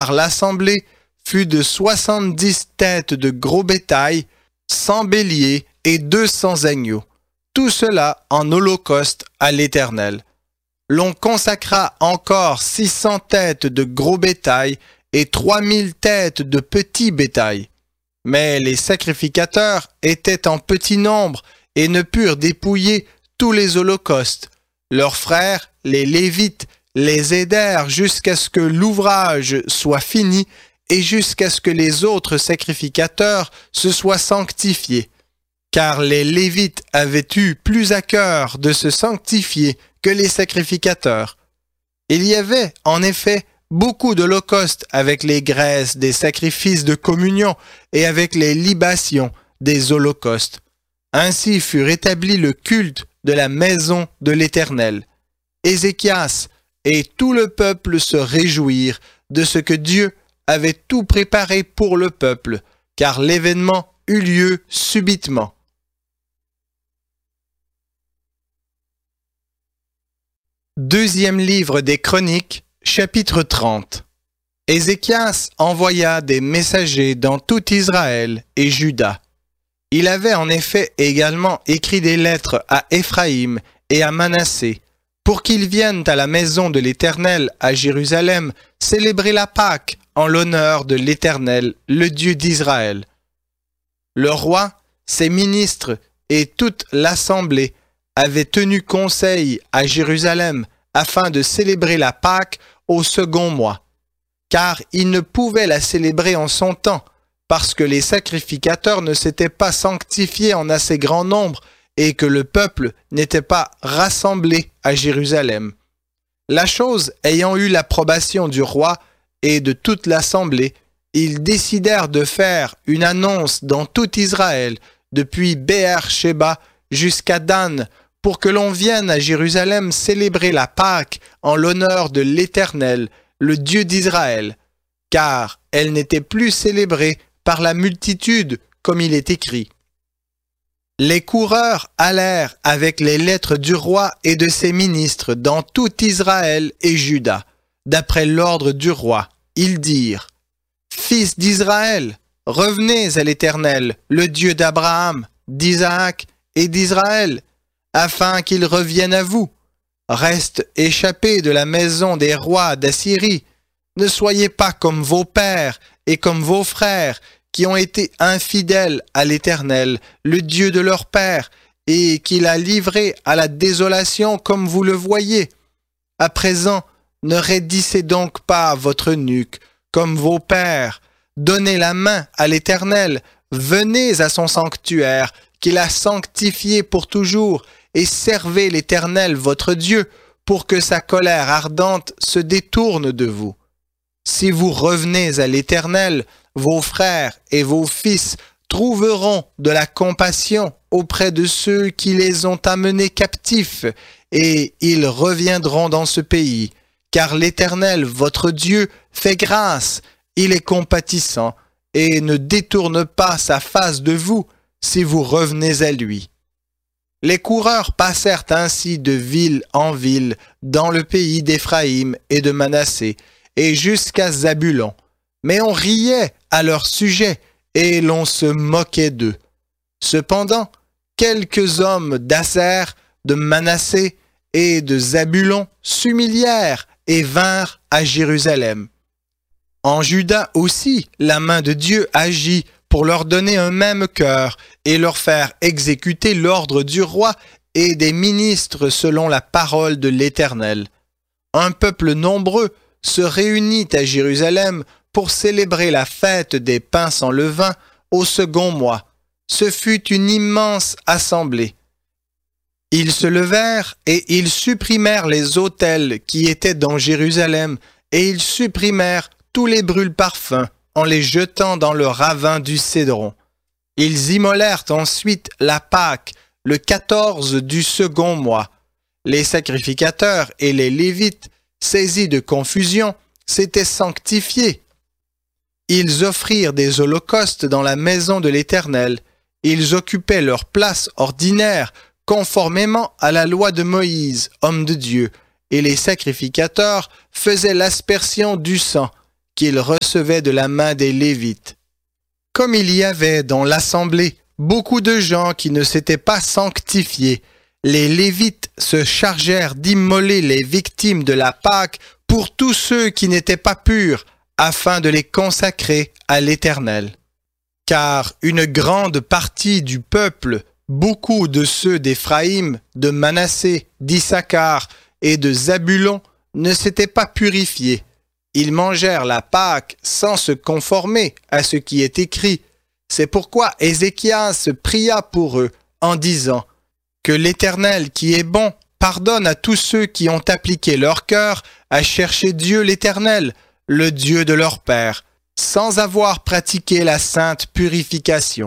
par l'assemblée fut de 70 têtes de gros bétail, 100 béliers et 200 agneaux. Tout cela en holocauste à l'Éternel. L'on consacra encore 600 têtes de gros bétail et 3000 têtes de petits bétail. Mais les sacrificateurs étaient en petit nombre et ne purent dépouiller tous les holocaustes. Leurs frères, les Lévites, les aidèrent jusqu'à ce que l'ouvrage soit fini et jusqu'à ce que les autres sacrificateurs se soient sanctifiés. Car les Lévites avaient eu plus à cœur de se sanctifier que les sacrificateurs. Il y avait, en effet, beaucoup d'holocaustes avec les graisses des sacrifices de communion et avec les libations des holocaustes. Ainsi fut rétabli le culte de la maison de l'Éternel. Ézéchias et tout le peuple se réjouirent de ce que Dieu avait tout préparé pour le peuple, car l'événement eut lieu subitement. Deuxième livre des Chroniques, chapitre 30. Ézéchias envoya des messagers dans tout Israël et Juda. Il avait en effet également écrit des lettres à Éphraïm et à Manassé, pour qu'ils viennent à la maison de l'Éternel à Jérusalem célébrer la Pâque en l'honneur de l'Éternel, le Dieu d'Israël. Le roi, ses ministres et toute l'assemblée avaient tenu conseil à Jérusalem afin de célébrer la Pâque au second mois, car ils ne pouvaient la célébrer en son temps, parce que les sacrificateurs ne s'étaient pas sanctifiés en assez grand nombre et que le peuple n'était pas rassemblé à Jérusalem. La chose ayant eu l'approbation du roi et de toute l'assemblée, ils décidèrent de faire une annonce dans tout Israël, depuis Béer-Shéba jusqu'à Dan, pour que l'on vienne à Jérusalem célébrer la Pâque en l'honneur de l'Éternel, le Dieu d'Israël, car elle n'était plus célébrée par la multitude, comme il est écrit. Les coureurs allèrent avec les lettres du roi et de ses ministres dans tout Israël et Juda. D'après l'ordre du roi, ils dirent : « Fils d'Israël, revenez à l'Éternel, le Dieu d'Abraham, d'Isaac et d'Israël, afin qu'il revienne à vous. Reste échappés de la maison des rois d'Assyrie. Ne soyez pas comme vos pères et comme vos frères, qui ont été infidèles à l'Éternel, le Dieu de leur père, et qu'il a livré à la désolation comme vous le voyez. À présent, ne raidissez donc pas votre nuque, comme vos pères. Donnez la main à l'Éternel, venez à son sanctuaire, qu'il a sanctifié pour toujours, et servez l'Éternel votre Dieu, pour que sa colère ardente se détourne de vous. Si vous revenez à l'Éternel, vos frères et vos fils trouveront de la compassion auprès de ceux qui les ont amenés captifs, et ils reviendront dans ce pays, car l'Éternel, votre Dieu, fait grâce, il est compatissant, et ne détourne pas sa face de vous, si vous revenez à lui. Les coureurs passèrent ainsi de ville en ville dans le pays d'Éphraïm et de Manassé, et jusqu'à Zabulon. Mais on riait à leur sujet, et l'on se moquait d'eux. Cependant, quelques hommes d'Aser, de Manassé et de Zabulon s'humilièrent et vinrent à Jérusalem. En Juda aussi, la main de Dieu agit pour leur donner un même cœur et leur faire exécuter l'ordre du roi et des ministres selon la parole de l'Éternel. Un peuple nombreux se réunit à Jérusalem pour célébrer la fête des pains sans levain au second mois. Ce fut une immense assemblée. Ils se levèrent et ils supprimèrent les autels qui étaient dans Jérusalem, et ils supprimèrent tous les brûle-parfums en les jetant dans le ravin du Cédron. Ils immolèrent ensuite la Pâque, le 14 du second mois. Les sacrificateurs et les Lévites, saisis de confusion, s'étaient sanctifiés. Ils offrirent des holocaustes dans la maison de l'Éternel. Ils occupaient leur place ordinaire, conformément à la loi de Moïse, homme de Dieu, et les sacrificateurs faisaient l'aspersion du sang, qu'il recevait de la main des Lévites. Comme il y avait dans l'assemblée beaucoup de gens qui ne s'étaient pas sanctifiés, les Lévites se chargèrent d'immoler les victimes de la Pâque pour tous ceux qui n'étaient pas purs, afin de les consacrer à l'Éternel. Car une grande partie du peuple, beaucoup de ceux d'Éphraïm, de Manassé, d'Issachar et de Zabulon, ne s'étaient pas purifiés. Ils mangèrent la Pâque sans se conformer à ce qui est écrit. C'est pourquoi Ézéchias pria pour eux en disant « Que l'Éternel qui est bon pardonne à tous ceux qui ont appliqué leur cœur à chercher Dieu l'Éternel, le Dieu de leur père, sans avoir pratiqué la sainte purification. »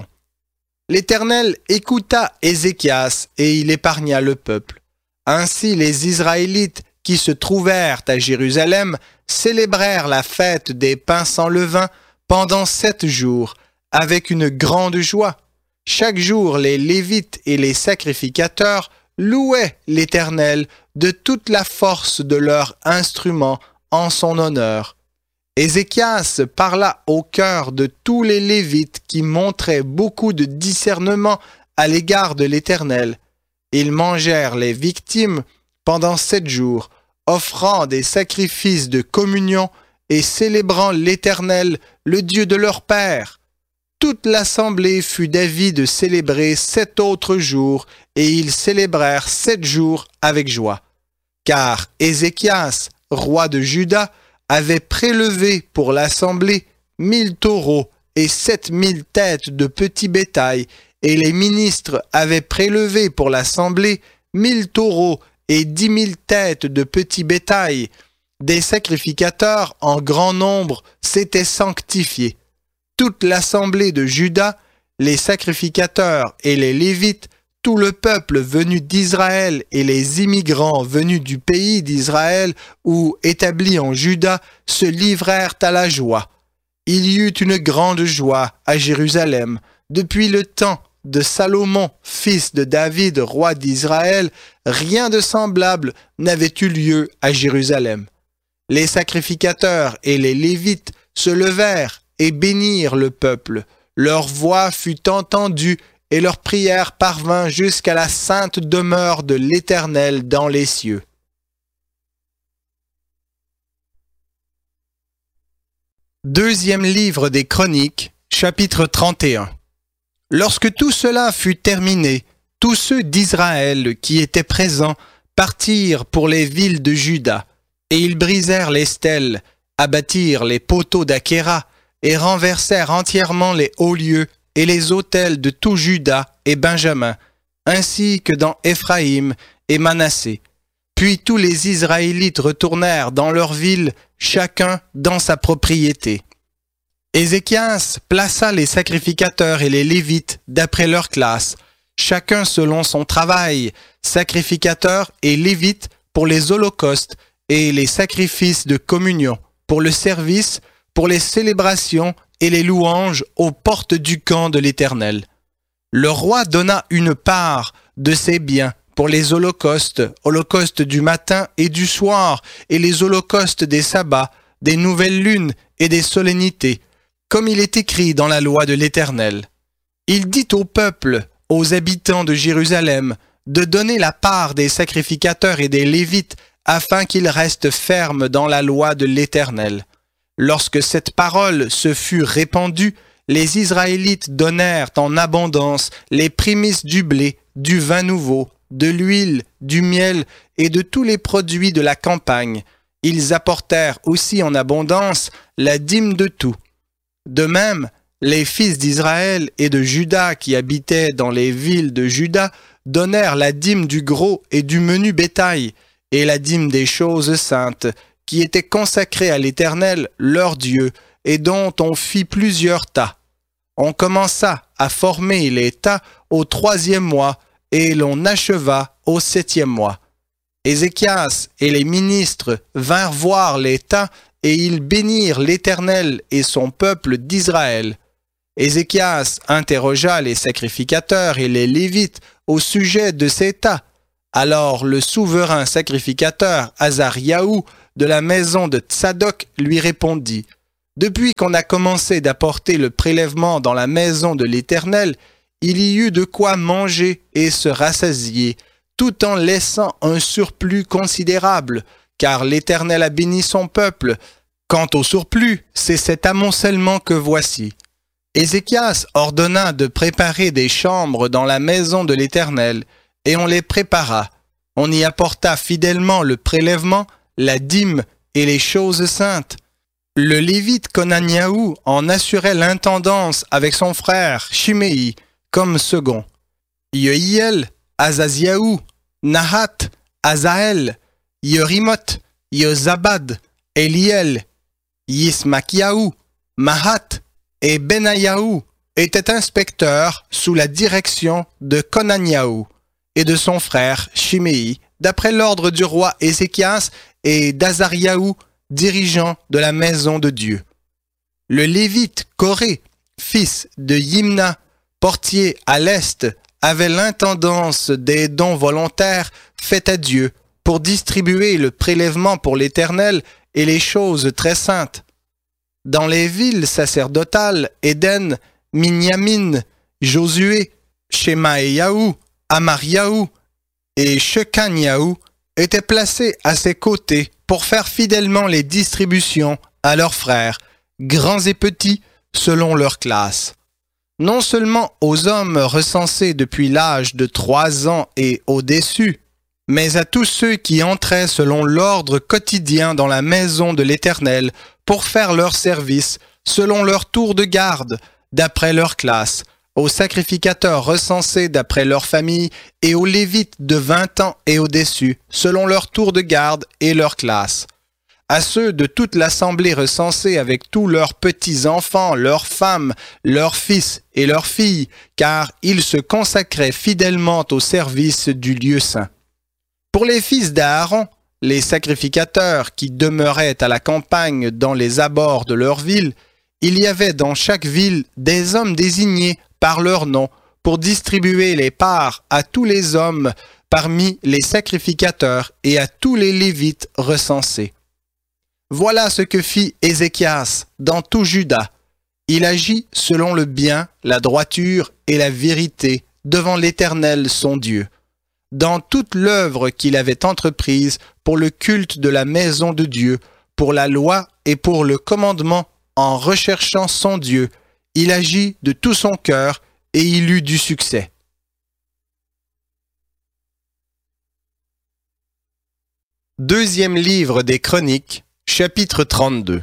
L'Éternel écouta Ézéchias et il épargna le peuple. Ainsi les Israélites qui se trouvèrent à Jérusalem célébrèrent la fête des pains sans levain pendant 7 jours, avec une grande joie. Chaque jour, les Lévites et les sacrificateurs louaient l'Éternel de toute la force de leurs instruments en son honneur. Ézéchias parla au cœur de tous les Lévites qui montraient beaucoup de discernement à l'égard de l'Éternel. Ils mangèrent les victimes pendant 7 jours, offrant des sacrifices de communion et célébrant l'Éternel, le Dieu de leur père. Toute l'assemblée fut d'avis de célébrer 7 autres jours, et ils célébrèrent 7 jours avec joie. Car Ézéchias, roi de Juda, avait prélevé pour l'assemblée 1000 taureaux et 7000 têtes de petit bétail, et les ministres avaient prélevé pour l'assemblée 1000 taureaux et 10 000 têtes de petit bétail. Des sacrificateurs en grand nombre s'étaient sanctifiés. Toute l'assemblée de Juda, les sacrificateurs et les Lévites, tout le peuple venu d'Israël et les immigrants venus du pays d'Israël ou établis en Juda se livrèrent à la joie. Il y eut une grande joie à Jérusalem. Depuis le temps de Salomon, fils de David, roi d'Israël, rien de semblable n'avait eu lieu à Jérusalem. Les sacrificateurs et les Lévites se levèrent et bénirent le peuple. Leur voix fut entendue et leur prière parvint jusqu'à la sainte demeure de l'Éternel dans les cieux. Deuxième livre des Chroniques, chapitre 31. Lorsque tout cela fut terminé, tous ceux d'Israël qui étaient présents partirent pour les villes de Juda, et ils brisèrent les stèles, abattirent les poteaux d'Achéra, et renversèrent entièrement les hauts lieux et les autels de tout Juda et Benjamin, ainsi que dans Éphraïm et Manassé. Puis tous les Israélites retournèrent dans leur ville, chacun dans sa propriété. Ézéchias plaça les sacrificateurs et les Lévites d'après leur classe, chacun selon son travail, sacrificateurs et Lévites pour les holocaustes et les sacrifices de communion, pour le service, pour les célébrations et les louanges aux portes du camp de l'Éternel. Le roi donna une part de ses biens pour les holocaustes, holocaustes du matin et du soir, et les holocaustes des sabbats, des nouvelles lunes et des solennités, comme il est écrit dans la loi de l'Éternel. Il dit au peuple, aux habitants de Jérusalem, de donner la part des sacrificateurs et des Lévites, afin qu'ils restent fermes dans la loi de l'Éternel. Lorsque cette parole se fut répandue, les Israélites donnèrent en abondance les prémices du blé, du vin nouveau, de l'huile, du miel et de tous les produits de la campagne. Ils apportèrent aussi en abondance la dîme de tout. De même, les fils d'Israël et de Juda qui habitaient dans les villes de Juda donnèrent la dîme du gros et du menu bétail, et la dîme des choses saintes, qui étaient consacrées à l'Éternel, leur Dieu, et dont on fit plusieurs tas. On commença à former les tas au 3e mois, et l'on acheva au 7e mois. Ézéchias et les ministres vinrent voir les tas, et ils bénirent l'Éternel et son peuple d'Israël. Ézéchias interrogea les sacrificateurs et les Lévites au sujet de ces tas. Alors le souverain sacrificateur Azariahu de la maison de Tsadok lui répondit, Depuis qu'on a commencé d'apporter le prélèvement dans la maison de l'Éternel, il y eut de quoi manger et se rassasier, tout en laissant un surplus considérable, car l'Éternel a béni son peuple. Quant au surplus, c'est cet amoncellement que voici. Ézéchias ordonna de préparer des chambres dans la maison de l'Éternel, et on les prépara. On y apporta fidèlement le prélèvement, la dîme et les choses saintes. Le Lévite Conaniahu en assurait l'intendance avec son frère Shimei comme second. Yehiel, Azaziahu, Nahat, Azaël, Yerimoth, Yozabad, Eliel, Yismakiahu, Mahat et Benayahu étaient inspecteurs sous la direction de Conaniahu et de son frère Shimei, d'après l'ordre du roi Ézéchias, et d'Azariahu, dirigeant de la maison de Dieu. Le Lévite Coré, fils de Yimna, portier à l'est, avait l'intendance des dons volontaires faits à Dieu pour distribuer le prélèvement pour l'Éternel et les choses très saintes. Dans les villes sacerdotales, Éden, Minyamin, Josué, Shemaéyahu, Amariahu et Shekaniahu étaient placés à ses côtés pour faire fidèlement les distributions à leurs frères, grands et petits, selon leur classe. Non seulement aux hommes recensés depuis l'âge de 3 ans et au-dessus, mais à tous ceux qui entraient selon l'ordre quotidien dans la maison de l'Éternel pour faire leur service selon leur tour de garde, d'après leur classe, aux sacrificateurs recensés d'après leur famille et aux Lévites de 20 ans et au-dessus, selon leur tour de garde et leur classe. À ceux de toute l'assemblée recensée avec tous leurs petits-enfants, leurs femmes, leurs fils et leurs filles, car ils se consacraient fidèlement au service du lieu saint. Pour les fils d'Aaron, les sacrificateurs qui demeuraient à la campagne dans les abords de leur ville, il y avait dans chaque ville des hommes désignés par leur nom pour distribuer les parts à tous les hommes parmi les sacrificateurs et à tous les Lévites recensés. Voilà ce que fit Ézéchias dans tout Juda. Il agit selon le bien, la droiture et la vérité devant l'Éternel son Dieu, dans toute l'œuvre qu'il avait entreprise pour le culte de la maison de Dieu, pour la loi et pour le commandement, en recherchant son Dieu. Il agit de tout son cœur et il eut du succès. Deuxième livre des Chroniques, chapitre 32.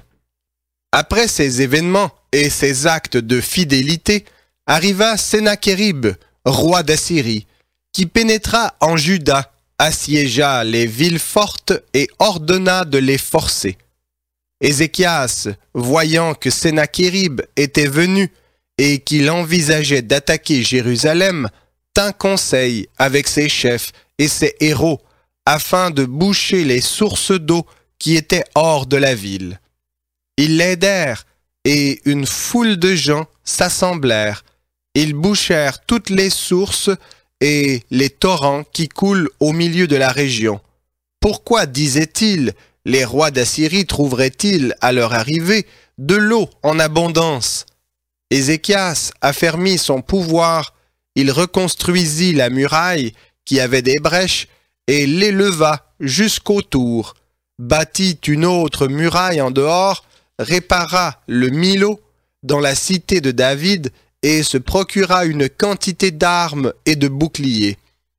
Après ces événements et ces actes de fidélité, arriva Sennachérib, roi d'Assyrie, qui pénétra en Juda, assiégea les villes fortes et ordonna de les forcer. Ézéchias, voyant que Sennachérib était venu et qu'il envisageait d'attaquer Jérusalem, tint conseil avec ses chefs et ses héros afin de boucher les sources d'eau qui étaient hors de la ville. Ils l'aidèrent et une foule de gens s'assemblèrent. Ils bouchèrent toutes les sources et les torrents qui coulent au milieu de la région. Pourquoi, disaient-ils, les rois d'Assyrie trouveraient-ils, à leur arrivée, de l'eau en abondance? Ézéchias affermit son pouvoir, il reconstruisit la muraille qui avait des brèches et l'éleva jusqu'au tour, bâtit une autre muraille en dehors, répara le Milo dans la cité de David et se procura une quantité d'armes et de boucliers.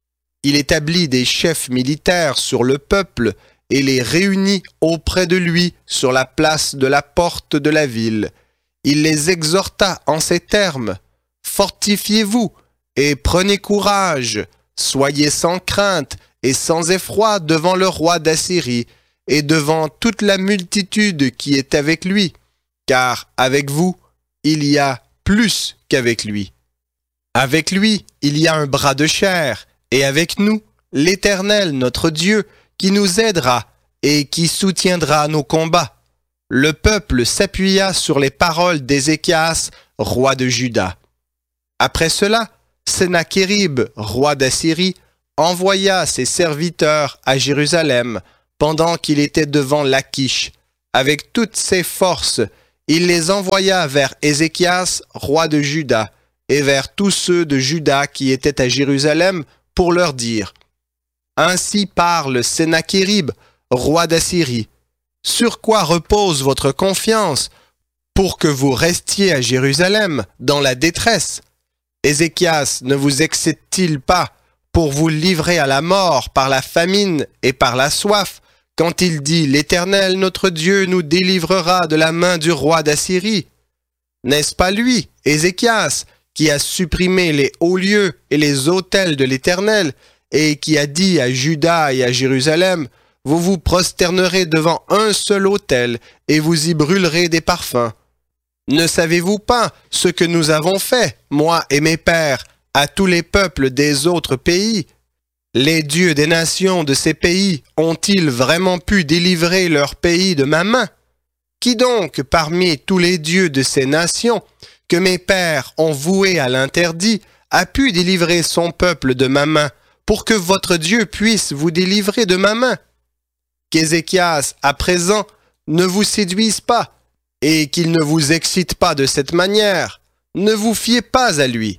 Il établit des chefs militaires sur le peuple et les réunit auprès de lui sur la place de la porte de la ville. Il les exhorta en ces termes: « Fortifiez-vous et prenez courage, soyez sans crainte et sans effroi devant le roi d'Assyrie et devant toute la multitude qui est avec lui, car avec vous, il y a plus qu'avec lui. Avec lui, il y a un bras de chair, et avec nous, l'Éternel notre Dieu, qui nous aidera et qui soutiendra nos combats. » Le peuple s'appuya sur les paroles d'Ézéchias, roi de Juda. Après cela, Sennachérib, roi d'Assyrie, envoya ses serviteurs à Jérusalem pendant qu'il était devant Lachish. Avec toutes ses forces, il les envoya vers Ézéchias, roi de Juda, et vers tous ceux de Juda qui étaient à Jérusalem, pour leur dire : Ainsi parle Sennachérib, roi d'Assyrie. Sur quoi repose votre confiance pour que vous restiez à Jérusalem dans la détresse ? Ézéchias ne vous excite-t-il pas pour vous livrer à la mort par la famine et par la soif, quand il dit : L'Éternel notre Dieu nous délivrera de la main du roi d'Assyrie ? N'est-ce pas lui, Ézéchias, qui a supprimé les hauts lieux et les autels de l'Éternel, et qui a dit à Juda et à Jérusalem : Vous vous prosternerez devant un seul autel, et vous y brûlerez des parfums. Ne savez-vous pas ce que nous avons fait, moi et mes pères, à tous les peuples des autres pays ? Les dieux des nations de ces pays ont-ils vraiment pu délivrer leur pays de ma main ? Qui donc, parmi tous les dieux de ces nations, que mes pères ont voués à l'interdit, a pu délivrer son peuple de ma main, pour que votre Dieu puisse vous délivrer de ma main ? Qu'Ézéchias, à présent, ne vous séduise pas, et qu'il ne vous excite pas de cette manière. Ne vous fiez pas à lui,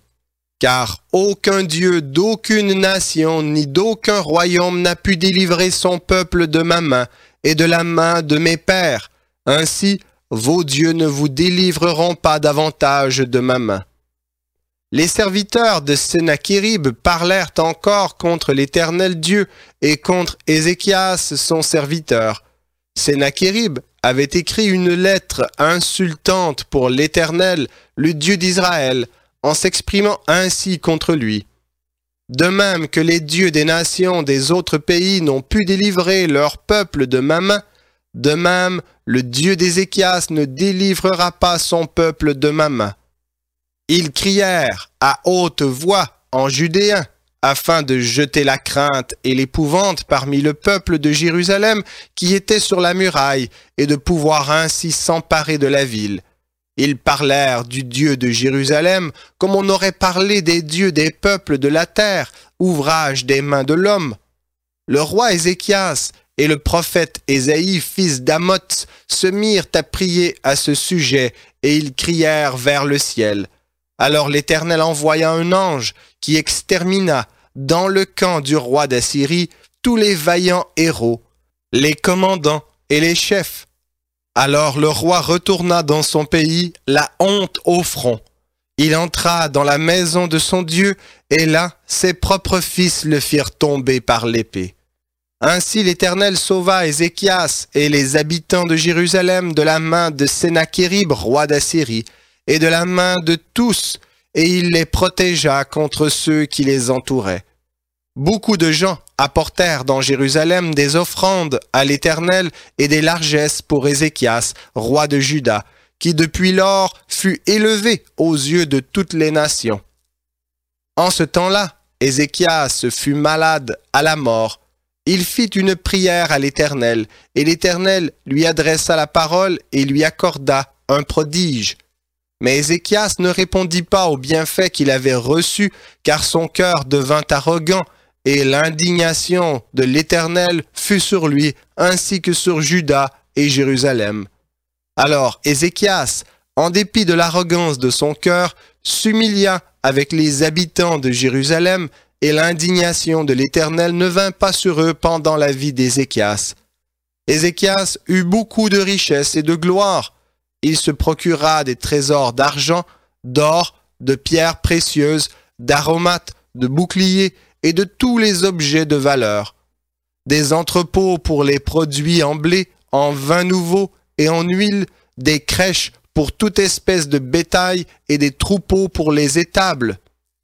car aucun Dieu d'aucune nation ni d'aucun royaume n'a pu délivrer son peuple de ma main et de la main de mes pères. Ainsi, vos dieux ne vous délivreront pas davantage de ma main. Les serviteurs de Sennachérib parlèrent encore contre l'Éternel Dieu et contre Ézéchias son serviteur. Sennachérib avait écrit une lettre insultante pour l'Éternel, le Dieu d'Israël, en s'exprimant ainsi contre lui. De même que les dieux des nations des autres pays n'ont pu délivrer leur peuple de ma main, de même le Dieu d'Ézéchias ne délivrera pas son peuple de ma main. Ils crièrent à haute voix en judéen, afin de jeter la crainte et l'épouvante parmi le peuple de Jérusalem qui était sur la muraille, et de pouvoir ainsi s'emparer de la ville. Ils parlèrent du Dieu de Jérusalem comme on aurait parlé des dieux des peuples de la terre, ouvrage des mains de l'homme. Le roi Ézéchias et le prophète Ésaïe, fils d'Amoz, se mirent à prier à ce sujet, et ils crièrent vers le ciel. Alors l'Éternel envoya un ange qui extermina dans le camp du roi d'Assyrie tous les vaillants héros, les commandants et les chefs. Alors le roi retourna dans son pays, la honte au front. Il entra dans la maison de son Dieu, et là, ses propres fils le firent tomber par l'épée. Ainsi l'Éternel sauva Ézéchias et les habitants de Jérusalem de la main de Sennachérib, roi d'Assyrie, et de la main de tous, et il les protégea contre ceux qui les entouraient. Beaucoup de gens apportèrent dans Jérusalem des offrandes à l'Éternel et des largesses pour Ézéchias, roi de Juda, qui depuis lors fut élevé aux yeux de toutes les nations. En ce temps-là, Ézéchias fut malade à la mort. Il fit une prière à l'Éternel, et l'Éternel lui adressa la parole et lui accorda un prodige. Mais Ézéchias ne répondit pas aux bienfaits qu'il avait reçus, car son cœur devint arrogant, et l'indignation de l'Éternel fut sur lui, ainsi que sur Juda et Jérusalem. Alors Ézéchias, en dépit de l'arrogance de son cœur, s'humilia avec les habitants de Jérusalem, et l'indignation de l'Éternel ne vint pas sur eux pendant la vie d'Ézéchias. Ézéchias eut beaucoup de richesses et de gloire. Il se procura des trésors d'argent, d'or, de pierres précieuses, d'aromates, de boucliers et de tous les objets de valeur. Des entrepôts pour les produits en blé, en vin nouveau et en huile, des crèches pour toute espèce de bétail et des troupeaux pour les étables.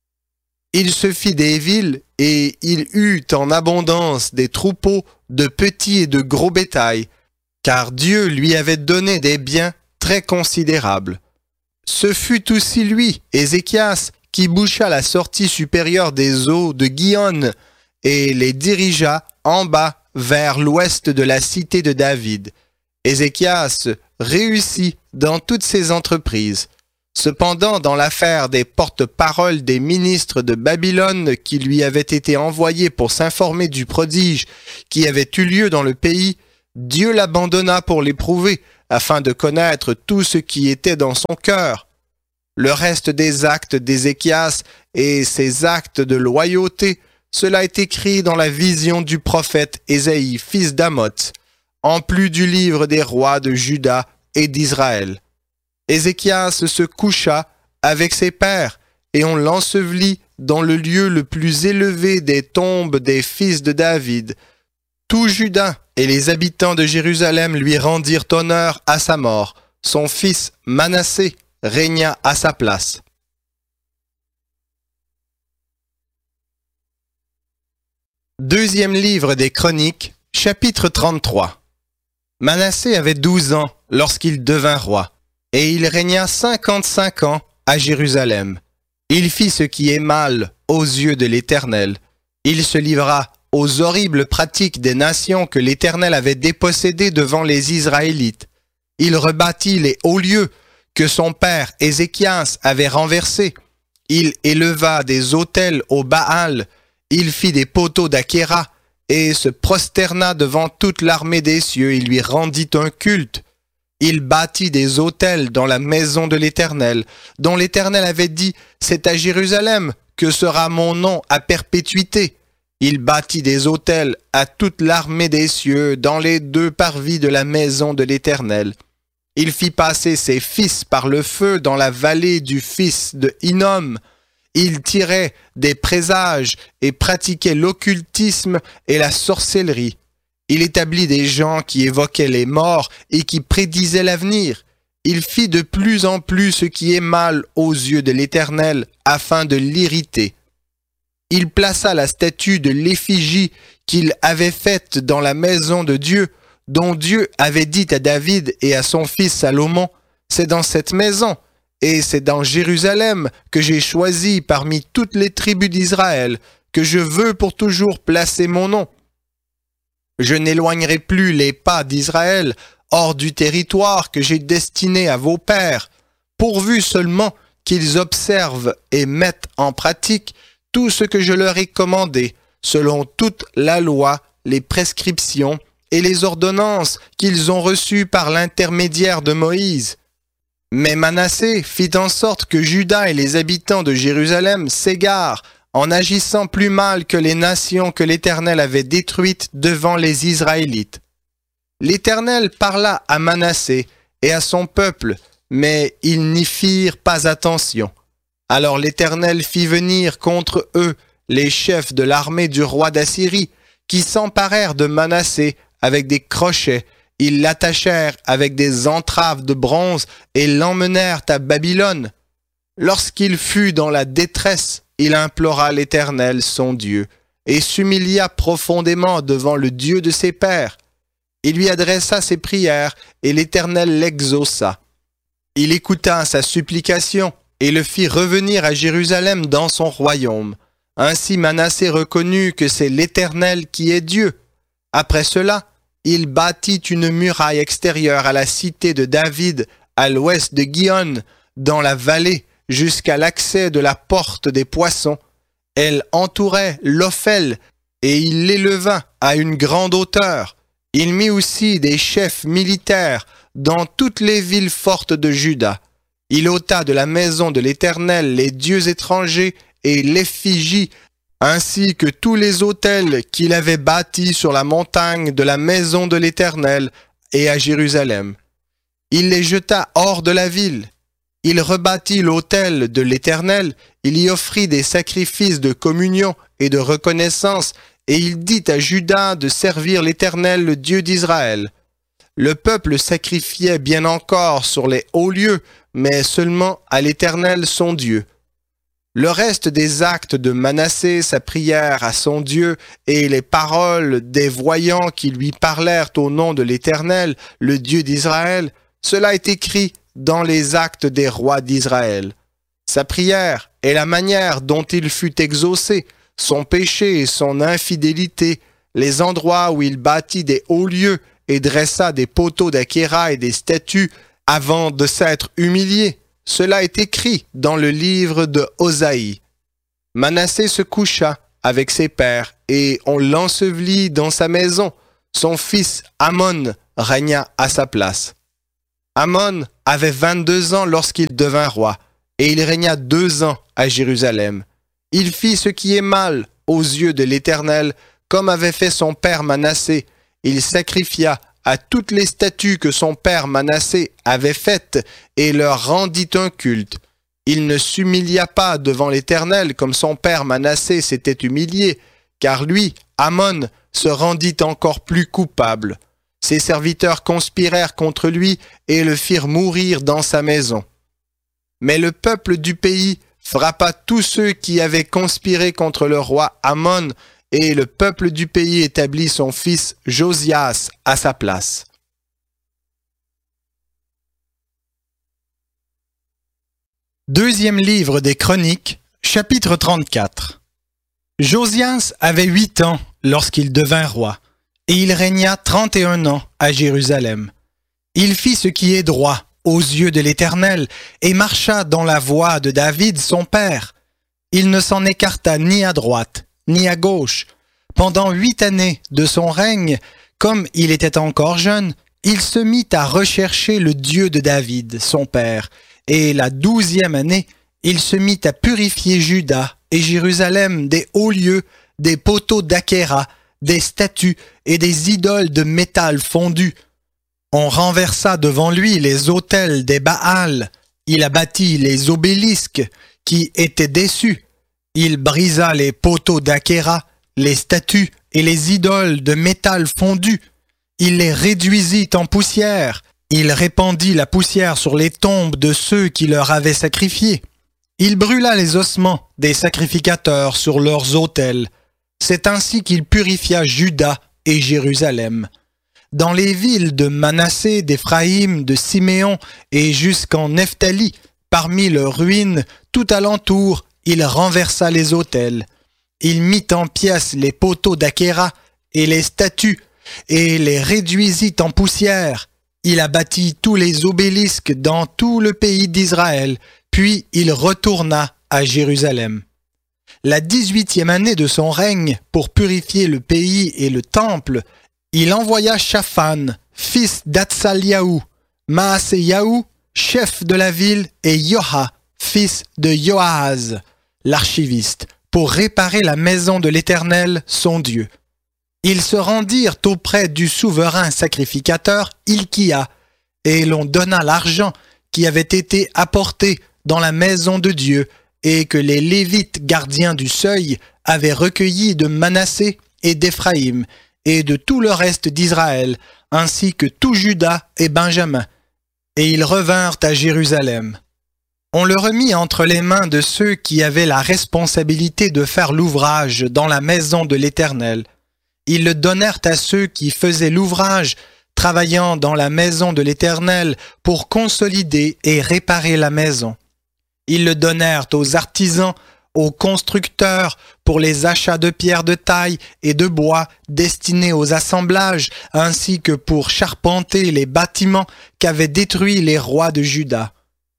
Il se fit des villes et il eut en abondance des troupeaux de petits et de gros bétail, car Dieu lui avait donné des biens très considérables. Ce fut aussi lui, Ézéchias, qui boucha la sortie supérieure des eaux de Gihon et les dirigea en bas vers l'ouest de la cité de David. Ézéchias réussit dans toutes ses entreprises. Cependant, dans l'affaire des porte-paroles des ministres de Babylone qui lui avaient été envoyés pour s'informer du prodige qui avait eu lieu dans le pays, Dieu l'abandonna pour l'éprouver, afin de connaître tout ce qui était dans son cœur. Le reste des actes d'Ézéchias et ses actes de loyauté, cela est écrit dans la vision du prophète Ésaïe, fils d'Amoz, en plus du livre des rois de Juda et d'Israël. Ézéchias se coucha avec ses pères, et on l'ensevelit dans le lieu le plus élevé des tombes des fils de David. Tout Juda et les habitants de Jérusalem lui rendirent honneur à sa mort. Son fils Manassé régna à sa place. Deuxième livre des Chroniques, chapitre 33. Manassé avait 12 ans lorsqu'il devint roi, et il régna 55 ans à Jérusalem. Il fit ce qui est mal aux yeux de l'Éternel. Il se livra aux horribles pratiques des nations que l'Éternel avait dépossédées devant les Israélites. Il rebâtit les hauts lieux que son père Ézéchias avait renversés. Il éleva des autels au Baal. Il fit des poteaux d'Achéra et se prosterna devant toute l'armée des cieux. Il lui rendit un culte. Il bâtit des autels dans la maison de l'Éternel, dont l'Éternel avait dit « C'est à Jérusalem que sera mon nom à perpétuité ». Il bâtit des autels à toute l'armée des cieux dans les 2 parvis de la maison de l'Éternel. Il fit passer ses fils par le feu dans la vallée du fils de Hinnom. Il tirait des présages et pratiquait l'occultisme et la sorcellerie. Il établit des gens qui évoquaient les morts et qui prédisaient l'avenir. Il fit de plus en plus ce qui est mal aux yeux de l'Éternel afin de l'irriter. Il plaça la statue de l'effigie qu'il avait faite dans la maison de Dieu, dont Dieu avait dit à David et à son fils Salomon, « C'est dans cette maison, et c'est dans Jérusalem que j'ai choisi parmi toutes les tribus d'Israël, que je veux pour toujours placer mon nom. Je n'éloignerai plus les pas d'Israël hors du territoire que j'ai destiné à vos pères, pourvu seulement qu'ils observent et mettent en pratique tout ce que je leur ai commandé, selon toute la loi, les prescriptions et les ordonnances qu'ils ont reçues par l'intermédiaire de Moïse. Mais Manassé fit en sorte que Juda et les habitants de Jérusalem s'égarent en agissant plus mal que les nations que l'Éternel avait détruites devant les Israélites. L'Éternel parla à Manassé et à son peuple, mais ils n'y firent pas attention. Alors l'Éternel fit venir contre eux les chefs de l'armée du roi d'Assyrie, qui s'emparèrent de Manassé avec des crochets. Ils l'attachèrent avec des entraves de bronze et l'emmenèrent à Babylone. Lorsqu'il fut dans la détresse, il implora l'Éternel, son Dieu, et s'humilia profondément devant le Dieu de ses pères. Il lui adressa ses prières, et l'Éternel l'exauça. Il écouta sa supplication, et le fit revenir à Jérusalem dans son royaume. Ainsi Manassé reconnut que c'est l'Éternel qui est Dieu. Après cela, il bâtit une muraille extérieure à la cité de David, à l'ouest de Gihon, dans la vallée, jusqu'à l'accès de la porte des poissons. Elle entourait l'Ophel, et il l'éleva à une grande hauteur. Il mit aussi des chefs militaires dans toutes les villes fortes de Juda. Il ôta de la maison de l'Éternel les dieux étrangers et l'effigie, ainsi que tous les autels qu'il avait bâtis sur la montagne de la maison de l'Éternel et à Jérusalem. Il les jeta hors de la ville. Il rebâtit l'autel de l'Éternel, il y offrit des sacrifices de communion et de reconnaissance, et il dit à Juda de servir l'Éternel, le Dieu d'Israël. Le peuple sacrifiait bien encore sur les hauts lieux, mais seulement à l'Éternel son Dieu. Le reste des actes de Manassé, sa prière à son Dieu et les paroles des voyants qui lui parlèrent au nom de l'Éternel, le Dieu d'Israël, cela est écrit dans les actes des rois d'Israël. Sa prière et la manière dont il fut exaucé, son péché et son infidélité, les endroits où il bâtit des hauts lieux et dressa des poteaux d'Achéra et des statues avant de s'être humilié, cela est écrit dans le livre de Osaïe. Manassé se coucha avec ses pères et on l'ensevelit dans sa maison. Son fils Amon régna à sa place. Amon avait 22 ans lorsqu'il devint roi, et il régna 2 ans à Jérusalem. Il fit ce qui est mal aux yeux de l'Éternel, comme avait fait son père Manassé. Il sacrifia à toutes les statues que son père Manassé avait faites et leur rendit un culte. Il ne s'humilia pas devant l'Éternel comme son père Manassé s'était humilié, car lui, Amon, se rendit encore plus coupable. Ses serviteurs conspirèrent contre lui et le firent mourir dans sa maison. Mais le peuple du pays frappa tous ceux qui avaient conspiré contre le roi Amon, et le peuple du pays établit son fils Josias à sa place. Deuxième livre des Chroniques, chapitre 34. Josias avait 8 ans lorsqu'il devint roi, et il régna 31 ans à Jérusalem. Il fit ce qui est droit aux yeux de l'Éternel, et marcha dans la voie de David son père. Il ne s'en écarta ni à droite, ni à gauche. Pendant 8 années de son règne, comme il était encore jeune, il se mit à rechercher le Dieu de David, son père, et la 12e année, il se mit à purifier Juda et Jérusalem des hauts lieux, des poteaux d'Achéra, des statues et des idoles de métal fondu. On renversa devant lui les autels des Baals. Il abattit les obélisques qui étaient dessus. Il brisa les poteaux d'Achéra, les statues et les idoles de métal fondu. Il les réduisit en poussière. Il répandit la poussière sur les tombes de ceux qui leur avaient sacrifié. Il brûla les ossements des sacrificateurs sur leurs autels. C'est ainsi qu'il purifia Juda et Jérusalem. Dans les villes de Manassé, d'Éphraïm, de Siméon et jusqu'en Nephtali, parmi leurs ruines, tout alentour, il renversa les autels. Il mit en pièces les poteaux d'Achéra et les statues, et les réduisit en poussière. Il abattit tous les obélisques dans tout le pays d'Israël, puis il retourna à Jérusalem. La 18e année de son règne, pour purifier le pays et le temple, il envoya Shaphan, fils d'Atsaliahu, Maaseyahu, chef de la ville, et Yoha, fils de Joahaz, l'archiviste, pour réparer la maison de l'Éternel, son Dieu. Ils se rendirent auprès du souverain sacrificateur Hilkia, et l'on donna l'argent qui avait été apporté dans la maison de Dieu, et que les Lévites gardiens du seuil avaient recueilli de Manassé et d'Éphraïm, et de tout le reste d'Israël, ainsi que tout Juda et Benjamin. Et ils revinrent à Jérusalem. On le remit entre les mains de ceux qui avaient la responsabilité de faire l'ouvrage dans la maison de l'Éternel. Ils le donnèrent à ceux qui faisaient l'ouvrage, travaillant dans la maison de l'Éternel pour consolider et réparer la maison. Ils le donnèrent aux artisans, aux constructeurs, pour les achats de pierres de taille et de bois destinés aux assemblages, ainsi que pour charpenter les bâtiments qu'avaient détruits les rois de Juda.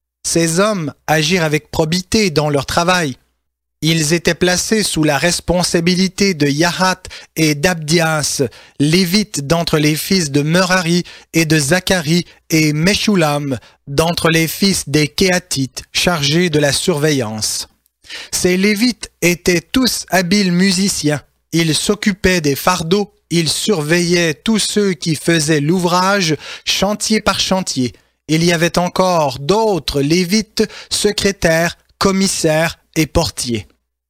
Ces hommes agirent avec probité dans leur travail. Ils étaient placés sous la responsabilité de Yahat et d'Abdias, lévites d'entre les fils de Merari et de Zacharie, et Meshulam d'entre les fils des Kéatites, chargés de la surveillance. Ces lévites étaient tous habiles musiciens. Ils s'occupaient des fardeaux, ils surveillaient tous ceux qui faisaient l'ouvrage, chantier par chantier. Il y avait encore d'autres lévites, secrétaires, commissaires et portiers.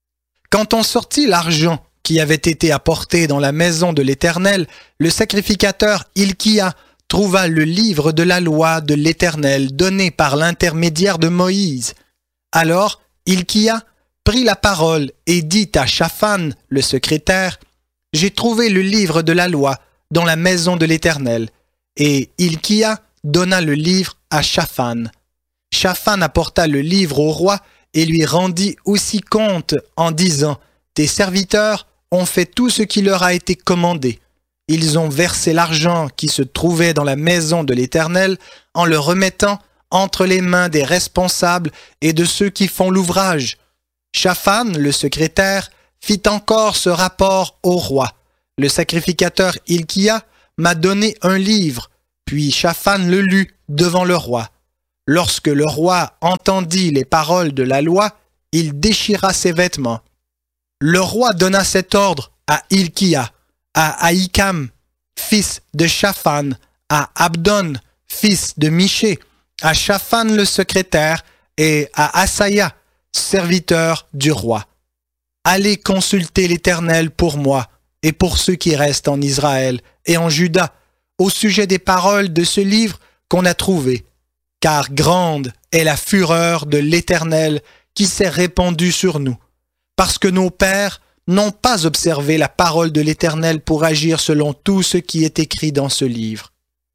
Quand on sortit l'argent qui avait été apporté dans la maison de l'Éternel, le sacrificateur Hilkia trouva le livre de la loi de l'Éternel donné par l'intermédiaire de Moïse. Alors Hilkia prit la parole et dit à Shaphan, le secrétaire, « J'ai trouvé le livre de la loi dans la maison de l'Éternel. » Et Hilkia donna le livre à Shaphan. Shaphan apporta le livre au roi et lui rendit aussi compte en disant, « Tes serviteurs ont fait tout ce qui leur a été commandé. Ils ont versé l'argent qui se trouvait dans la maison de l'Éternel en le remettant entre les mains des responsables et de ceux qui font l'ouvrage. » Shaphan, le secrétaire, fit encore ce rapport au roi. Le sacrificateur Hilkia m'a donné un livre, puis Shaphan le lut devant le roi. Lorsque le roi entendit les paroles de la loi, il déchira ses vêtements. Le roi donna cet ordre à Hilkia, à Ahikam, fils de Shaphan, à Abdon, fils de Miché, à Shaphan le secrétaire et à Asaya, serviteur du roi. Allez consulter l'Éternel pour moi et pour ceux qui restent en Israël et en Juda au sujet des paroles de ce livre qu'on a trouvé, car grande est la fureur de l'Éternel qui s'est répandue sur nous, parce que nos pères n'ont pas observé la parole de l'Éternel pour agir selon tout ce qui est écrit dans ce livre.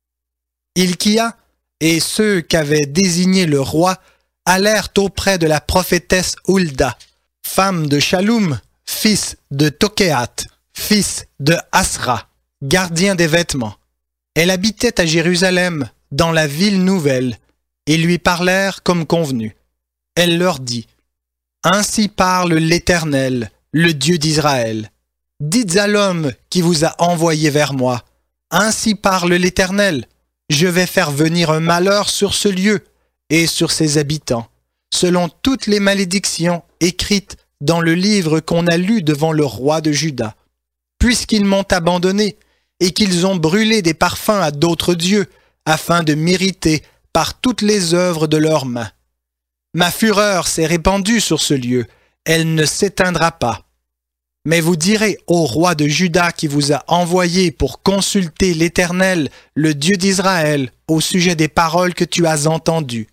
Hilkia et ceux qu'avait désigné le roi allèrent auprès de la prophétesse Hulda, femme de Shallum, fils de Tokéat, fils de Asra, gardien des vêtements. Elle habitait à Jérusalem, dans la ville nouvelle, et lui parlèrent comme convenu. Elle leur dit, « Ainsi parle l'Éternel, le Dieu d'Israël. Dites à l'homme qui vous a envoyé vers moi, « Ainsi parle l'Éternel, je vais faire venir un malheur sur ce lieu et sur ses habitants, selon toutes les malédictions écrites dans le livre qu'on a lu devant le roi de Juda, puisqu'ils m'ont abandonné et qu'ils ont brûlé des parfums à d'autres dieux, afin de mériter par toutes les œuvres de leurs mains. Ma fureur s'est répandue sur ce lieu, elle ne s'éteindra pas. Mais vous direz au roi de Juda qui vous a envoyé pour consulter l'Éternel, le Dieu d'Israël, au sujet des paroles que tu as entendues.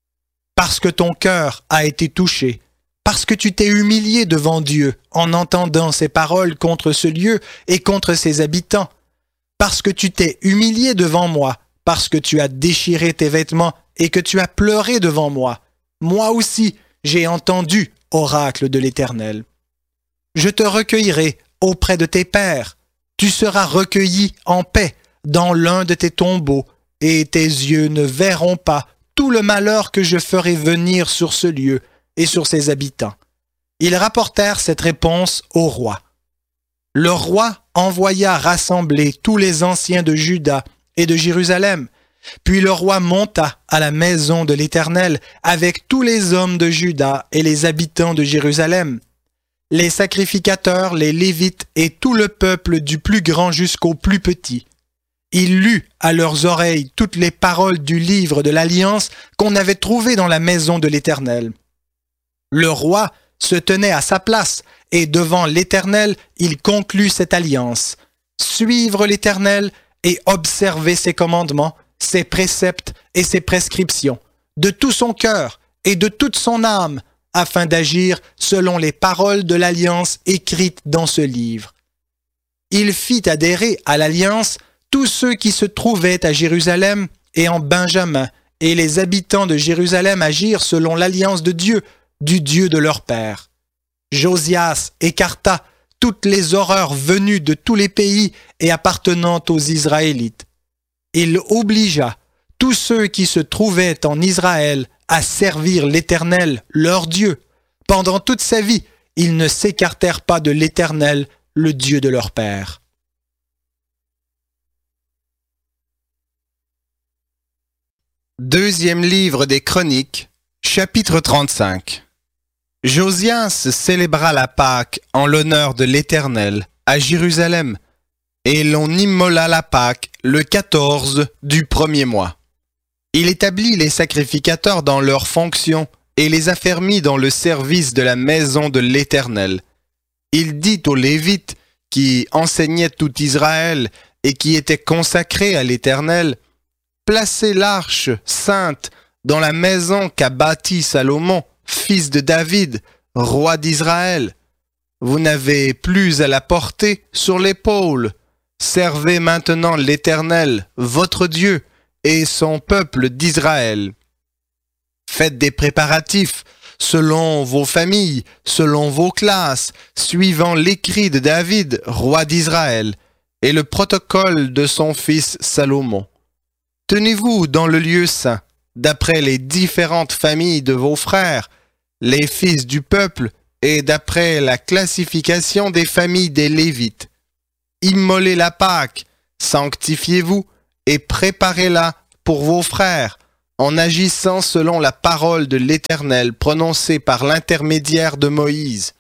Parce que ton cœur a été touché, parce que tu t'es humilié devant Dieu en entendant ces paroles contre ce lieu et contre ses habitants, parce que tu t'es humilié devant moi, parce que tu as déchiré tes vêtements et que tu as pleuré devant moi. Moi aussi, j'ai entendu, oracle de l'Éternel. Je te recueillerai auprès de tes pères. Tu seras recueilli en paix dans l'un de tes tombeaux, et tes yeux ne verront pas tout le malheur que je ferai venir sur ce lieu et sur ses habitants. » Ils rapportèrent cette réponse au roi. Le roi envoya rassembler tous les anciens de Juda et de Jérusalem. Puis le roi monta à la maison de l'Éternel avec tous les hommes de Juda et les habitants de Jérusalem, les sacrificateurs, les Lévites et tout le peuple du plus grand jusqu'au plus petit. Il lut à leurs oreilles toutes les paroles du livre de l'Alliance qu'on avait trouvé dans la maison de l'Éternel. Le roi se tenait à sa place et devant l'Éternel, il conclut cette alliance. Suivre l'Éternel et observer ses commandements, ses préceptes et ses prescriptions, de tout son cœur et de toute son âme, afin d'agir selon les paroles de l'alliance écrites dans ce livre. Il fit adhérer à l'alliance tous ceux qui se trouvaient à Jérusalem et en Benjamin, et les habitants de Jérusalem agirent selon l'alliance de Dieu, du Dieu de leur père. Josias écarta toutes les horreurs venues de tous les pays et appartenant aux Israélites. Il obligea tous ceux qui se trouvaient en Israël à servir l'Éternel, leur Dieu. Pendant toute sa vie, ils ne s'écartèrent pas de l'Éternel, le Dieu de leur père. Deuxième livre des Chroniques, chapitre 35. Josias célébra la Pâque en l'honneur de l'Éternel à Jérusalem, et l'on immola la Pâque le 14 du premier mois. Il établit les sacrificateurs dans leurs fonctions et les affermit dans le service de la maison de l'Éternel. Il dit aux Lévites, qui enseignaient tout Israël et qui étaient consacrés à l'Éternel, « Placez l'arche sainte dans la maison qu'a bâtie Salomon, fils de David, roi d'Israël. Vous n'avez plus à la porter sur l'épaule. Servez maintenant l'Éternel, votre Dieu, et son peuple d'Israël. Faites des préparatifs selon vos familles, selon vos classes, suivant l'écrit de David, roi d'Israël, et le protocole de son fils Salomon. Tenez-vous dans le lieu saint, d'après les différentes familles de vos frères, les fils du peuple, et d'après la classification des familles des Lévites. Immolez la Pâque, sanctifiez-vous, et préparez-la pour vos frères, en agissant selon la parole de l'Éternel prononcée par l'intermédiaire de Moïse.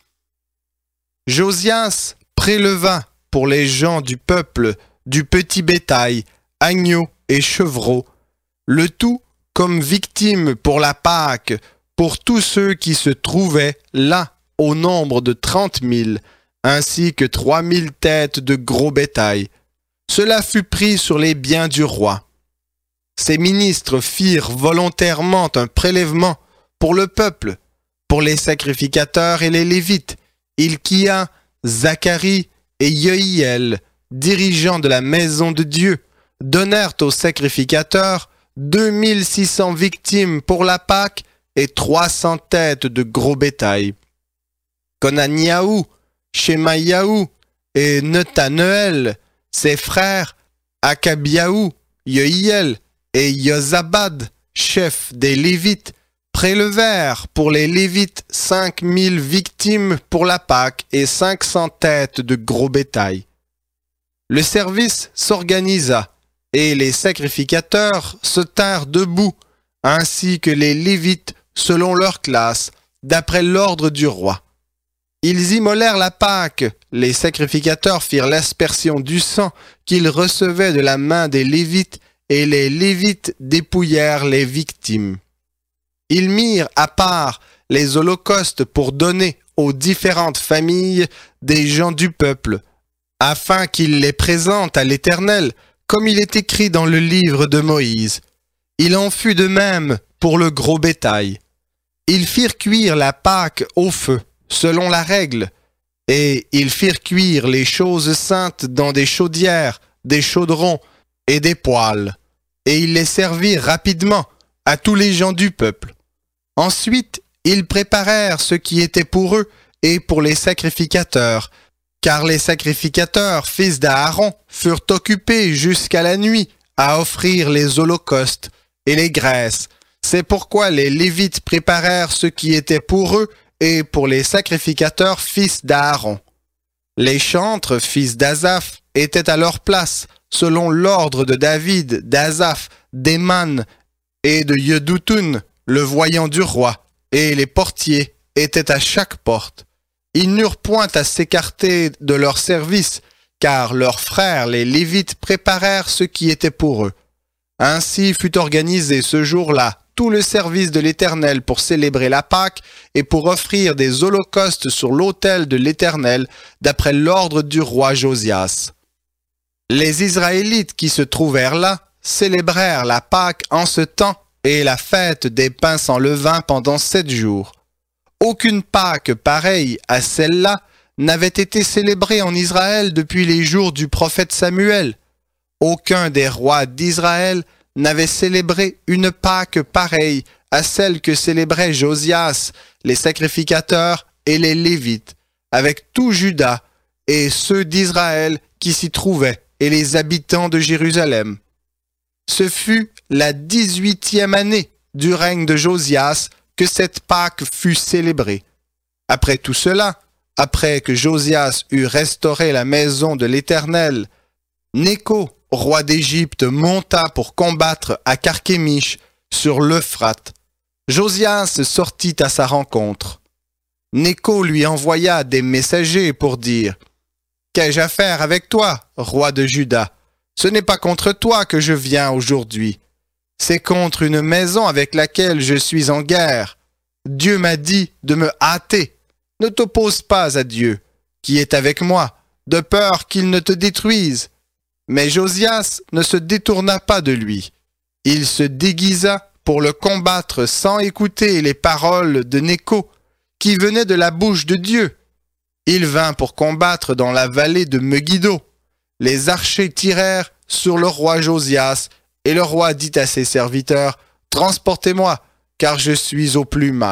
Josias préleva pour les gens du peuple du petit bétail, agneaux et chevreaux, le tout comme victime pour la Pâque, pour tous ceux qui se trouvaient là au nombre de 30 000, ainsi que 3 000 têtes de gros bétail. Cela fut pris sur les biens du roi. Ces ministres firent volontairement un prélèvement pour le peuple, pour les sacrificateurs et les Lévites, Hilkia, Zacharie et Yehiel, dirigeants de la maison de Dieu, donnèrent aux sacrificateurs 2600 victimes pour la Pâque et 300 têtes de gros bétail. Conaniahu, Shemaïahu et Nethaneël, ses frères, Akabiahu, Yehiel et Yozabad, chefs des Lévites, prélevèrent pour les Lévites 5000 victimes pour la Pâque et 500 têtes de gros bétail. Le service s'organisa et les sacrificateurs se tinrent debout, ainsi que les Lévites selon leur classe, d'après l'ordre du roi. Ils immolèrent la Pâque, les sacrificateurs firent l'aspersion du sang qu'ils recevaient de la main des Lévites, et les Lévites dépouillèrent les victimes. Ils mirent à part les holocaustes pour donner aux différentes familles des gens du peuple, afin qu'ils les présentent à l'Éternel, comme il est écrit dans le livre de Moïse. Il en fut de même pour le gros bétail. Ils firent cuire la Pâque au feu, selon la règle, et ils firent cuire les choses saintes dans des chaudières, des chaudrons et des poêles, et ils les servirent rapidement à tous les gens du peuple. Ensuite, ils préparèrent ce qui était pour eux et pour les sacrificateurs, car les sacrificateurs, fils d'Aaron, furent occupés jusqu'à la nuit à offrir les holocaustes et les graisses. C'est pourquoi les Lévites préparèrent ce qui était pour eux et pour les sacrificateurs, fils d'Aaron. Les chantres, fils d'Asaph, étaient à leur place, selon l'ordre de David, d'Asaph, d'Éman et de Yeduthun, le voyant du roi, et les portiers étaient à chaque porte. Ils n'eurent point à s'écarter de leur service, car leurs frères, les Lévites, préparèrent ce qui était pour eux. Ainsi fut organisé ce jour-là tout le service de l'Éternel pour célébrer la Pâque et pour offrir des holocaustes sur l'autel de l'Éternel, d'après l'ordre du roi Josias. Les Israélites qui se trouvèrent là célébrèrent la Pâque en ce temps et la fête des pains sans levain pendant 7 jours. Aucune Pâque pareille à celle-là n'avait été célébrée en Israël depuis les jours du prophète Samuel. Aucun des rois d'Israël n'avait célébré une Pâque pareille à celle que célébraient Josias, les sacrificateurs et les Lévites, avec tout Juda et ceux d'Israël qui s'y trouvaient et les habitants de Jérusalem. Ce fut la 18e année du règne de Josias que cette Pâque fut célébrée. Après tout cela, après que Josias eut restauré la maison de l'Éternel, Nécho, roi d'Égypte, monta pour combattre à Carchemish sur l'Euphrate. Josias sortit à sa rencontre. Nécho lui envoya des messagers pour dire « Qu'ai-je à faire avec toi, roi de Juda? Ce n'est pas contre toi que je viens aujourd'hui. C'est contre une maison avec laquelle je suis en guerre. Dieu m'a dit de me hâter. Ne t'oppose pas à Dieu, qui est avec moi, de peur qu'il ne te détruise. » Mais Josias ne se détourna pas de lui. Il se déguisa pour le combattre sans écouter les paroles de Nécho, qui venaient de la bouche de Dieu. Il vint pour combattre dans la vallée de Megiddo. Les archers tirèrent sur le roi Josias, et le roi dit à ses serviteurs, « Transportez-moi, car je suis au plus mal. »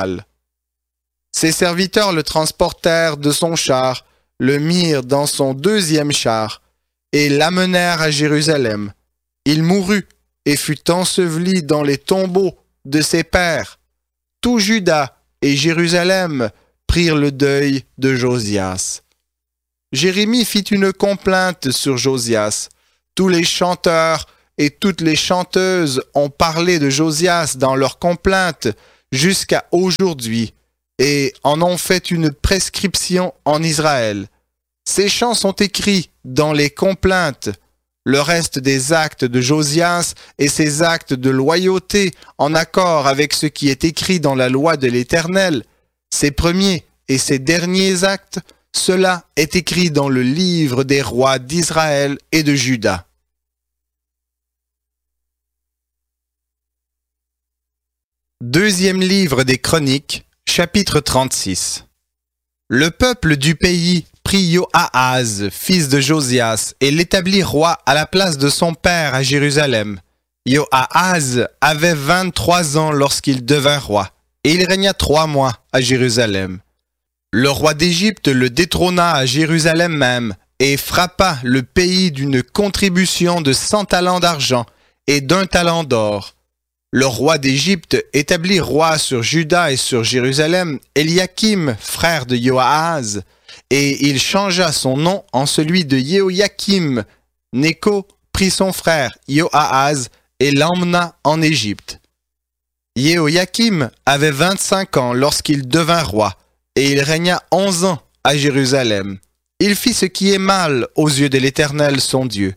Ses serviteurs le transportèrent de son char, le mirent dans son 2e char, et l'amenèrent à Jérusalem. Il mourut et fut enseveli dans les tombeaux de ses pères. Tout Juda et Jérusalem prirent le deuil de Josias. Jérémie fit une complainte sur Josias. Tous les chanteurs et toutes les chanteuses ont parlé de Josias dans leurs complaintes jusqu'à aujourd'hui et en ont fait une prescription en Israël. Ces chants sont écrits dans les complaintes. Le reste des actes de Josias et ses actes de loyauté en accord avec ce qui est écrit dans la loi de l'Éternel, ses premiers et ses derniers actes, cela est écrit dans le livre des rois d'Israël et de Juda. Deuxième livre des Chroniques, chapitre 36. Le peuple du pays prit Joahaz, fils de Josias, et l'établit roi à la place de son père à Jérusalem. Joahaz avait 23 ans lorsqu'il devint roi, et il régna 3 mois à Jérusalem. Le roi d'Égypte le détrôna à Jérusalem même, et frappa le pays d'une contribution de 100 talents d'argent et d'1 talent d'or. Le roi d'Égypte établit roi sur Juda et sur Jérusalem Eliakim, frère de Joahaz, et il changea son nom en celui de Jehoiakim. Néco prit son frère Joahaz et l'emmena en Égypte. Jehoiakim avait 25 ans lorsqu'il devint roi, et il régna 11 ans à Jérusalem. Il fit ce qui est mal aux yeux de l'Éternel son Dieu.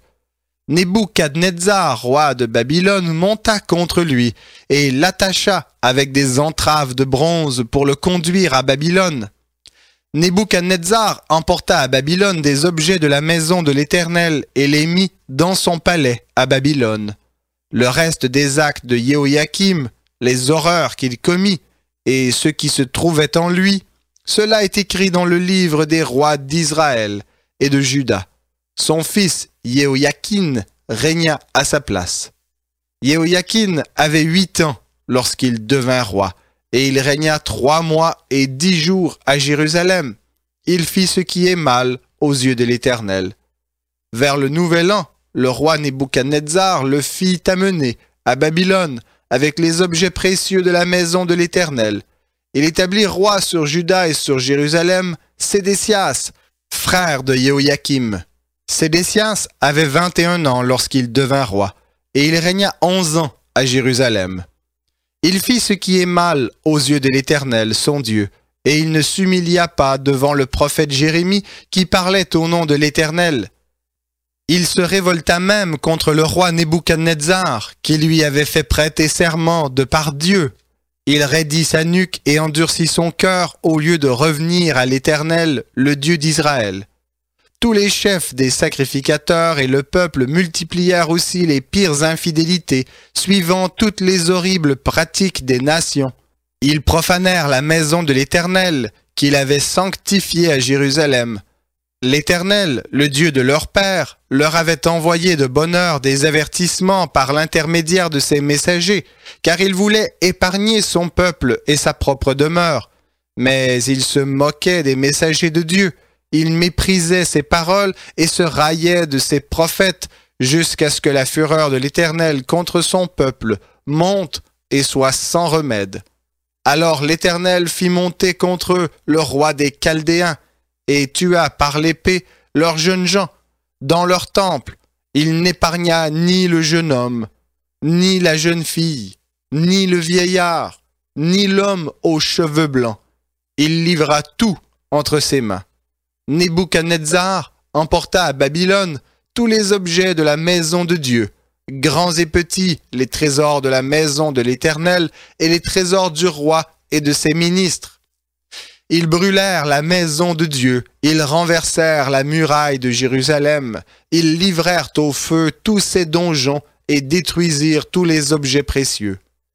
Nebuchadnezzar, roi de Babylone, monta contre lui et l'attacha avec des entraves de bronze pour le conduire à Babylone. Nebuchadnezzar emporta à Babylone des objets de la maison de l'Éternel et les mit dans son palais à Babylone. Le reste des actes de Jehoiakim, les horreurs qu'il commit et ce qui se trouvait en lui, cela est écrit dans le livre des rois d'Israël et de Juda. Son fils Jehoiakin régna à sa place. Jehoiakin avait 8 ans lorsqu'il devint roi, et il régna 3 mois et 10 jours à Jérusalem. Il fit ce qui est mal aux yeux de l'Éternel. Vers le nouvel an, le roi Nebuchadnezzar le fit amener à Babylone avec les objets précieux de la maison de l'Éternel. Il établit roi sur Juda et sur Jérusalem Sédécias, frère de Jehoiakim. Sédécias avait 21 ans lorsqu'il devint roi, et il régna 11 ans à Jérusalem. Il fit ce qui est mal aux yeux de l'Éternel, son Dieu, et il ne s'humilia pas devant le prophète Jérémie qui parlait au nom de l'Éternel. Il se révolta même contre le roi Nebuchadnezzar, qui lui avait fait prêter serment de par Dieu. Il raidit sa nuque et endurcit son cœur au lieu de revenir à l'Éternel, le Dieu d'Israël. Tous les chefs des sacrificateurs et le peuple multiplièrent aussi les pires infidélités, suivant toutes les horribles pratiques des nations. Ils profanèrent la maison de l'Éternel, qu'il avait sanctifiée à Jérusalem. L'Éternel, le Dieu de leur père, leur avait envoyé de bonne heure des avertissements par l'intermédiaire de ses messagers, car il voulait épargner son peuple et sa propre demeure. Mais ils se moquaient des messagers de Dieu. Il méprisait ses paroles et se raillait de ses prophètes jusqu'à ce que la fureur de l'Éternel contre son peuple monte et soit sans remède. Alors l'Éternel fit monter contre eux le roi des Chaldéens et tua par l'épée leurs jeunes gens dans leur temple. Il n'épargna ni le jeune homme, ni la jeune fille, ni le vieillard, ni l'homme aux cheveux blancs. Il livra tout entre ses mains. Nebuchadnezzar emporta à Babylone tous les objets de la maison de Dieu, grands et petits, les trésors de la maison de l'Éternel et les trésors du roi et de ses ministres. Ils brûlèrent la maison de Dieu, ils renversèrent la muraille de Jérusalem, ils livrèrent au feu tous ses donjons et détruisirent tous les objets précieux.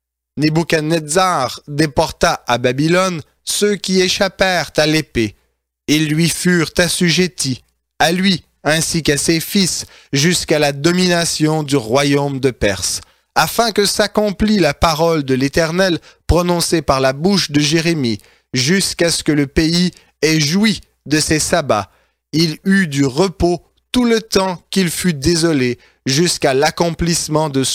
Nebuchadnezzar déporta à Babylone ceux qui échappèrent à l'épée. Ils lui furent assujettis, à lui ainsi qu'à ses fils, jusqu'à la domination du royaume de Perse, afin que s'accomplît la parole de l'Éternel prononcée par la bouche de Jérémie, jusqu'à ce que le pays ait joui de ses sabbats. Il eut du repos tout le temps qu'il fut désolé, jusqu'à l'accomplissement de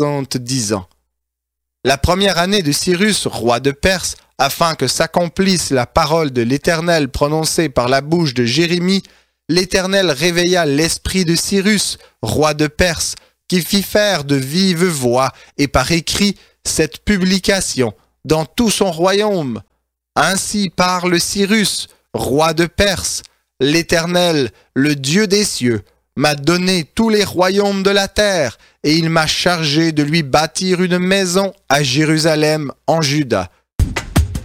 70 ans. La première année de Cyrus, roi de Perse, afin que s'accomplisse la parole de l'Éternel prononcée par la bouche de Jérémie, l'Éternel réveilla l'esprit de Cyrus, roi de Perse, qui fit faire de vive voix et par écrit cette publication dans tout son royaume. Ainsi parle Cyrus, roi de Perse. L'Éternel, le Dieu des cieux, m'a donné tous les royaumes de la terre, et il m'a chargé de lui bâtir une maison à Jérusalem en Juda.